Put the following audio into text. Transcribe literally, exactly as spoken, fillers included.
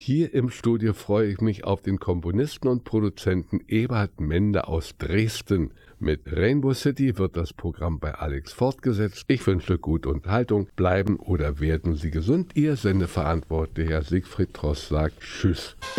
Hier im Studio freue ich mich auf den Komponisten und Produzenten Eberhard Mende aus Dresden. Mit Rainbow City wird das Programm bei Alex fortgesetzt. Ich wünsche gute Unterhaltung. Bleiben oder werden Sie gesund. Ihr Sendeverantwortlicher Siegfried Trost sagt Tschüss.